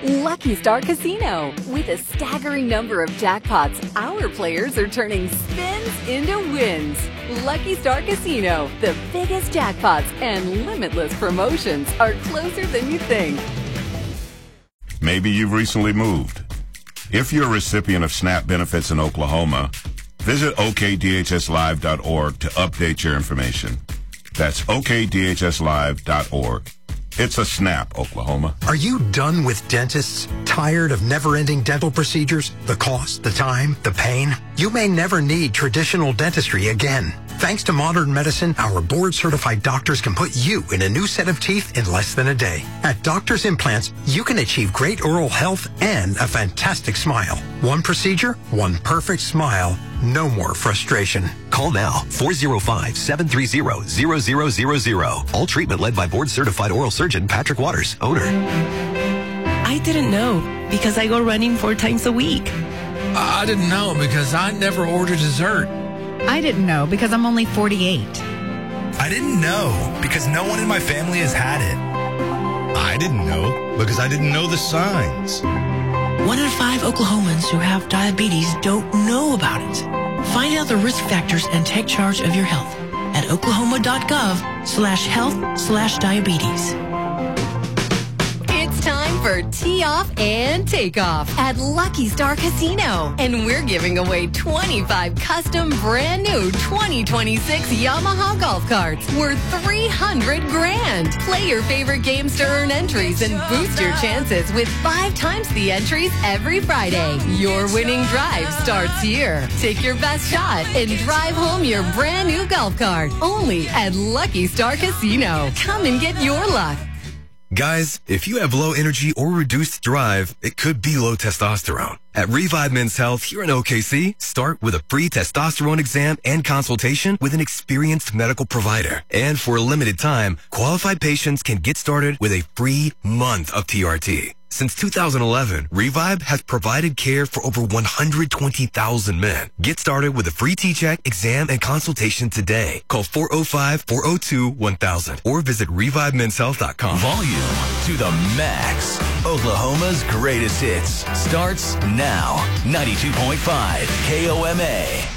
Lucky Star Casino. With a staggering number of jackpots, our players are turning spins into wins. Lucky Star Casino, the biggest jackpots and limitless promotions are closer than you think. Maybe you've recently moved. If you're a recipient of SNAP benefits in Oklahoma, visit okdhslive.org to update your information. That's okdhslive.org. It's a SNAP, Oklahoma. Are you done with dentists? Tired of never-ending dental procedures? The cost, the time, the pain? You may never need traditional dentistry again. Thanks to modern medicine, our board-certified doctors can put you in a new set of teeth in less than a day. At Doctors Implants, you can achieve great oral health and a fantastic smile. One procedure, one perfect smile. No more frustration. Call now, 405-730-0000. All treatment led by board-certified oral surgeon Patrick Waters, owner. I didn't know because I go running 4 times a week. I didn't know because I never order dessert. I didn't know because I'm only 48. I didn't know because no one in my family has had it. I didn't know because I didn't know the signs. 1 in 5 Oklahomans who have diabetes don't know about it. Find out the risk factors and take charge of your health at oklahoma.gov/health/diabetes. It's time for Tee Off and Take Off at Lucky Star Casino. And we're giving away 25 custom brand new 2026 Yamaha golf carts worth $300 grand. Play your favorite games to earn entries and boost your chances with 5 times the entries every Friday. Your winning drive starts here. Take your best shot and drive home your brand new golf cart. Only at Lucky Star Casino. Come and get your luck. Guys, if you have low energy or reduced drive, it could be low testosterone. At Revive Men's Health here in OKC, start with a free testosterone exam and consultation with an experienced medical provider. And for a limited time, qualified patients can get started with a free month of TRT. Since 2011, Revive has provided care for over 120,000 men. Get started with a free T-check, exam, and consultation today. Call 405-402-1000 or visit ReviveMen'sHealth.com. Volume to the max. Oklahoma's greatest hits starts now. 92.5 KOMA.